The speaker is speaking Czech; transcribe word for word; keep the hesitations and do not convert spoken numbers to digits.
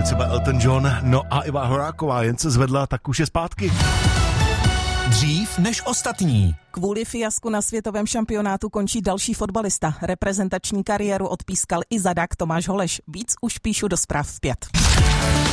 třeba Elton John, no a Iva Horáková jen se zvedla, tak už je zpátky. Dřív než ostatní. Kvůli fiasku na světovém šampionátu končí další fotbalista. Reprezentační kariéru odpískal i zadák Tomáš Holeš. Víc už píšu do zpráv v pět.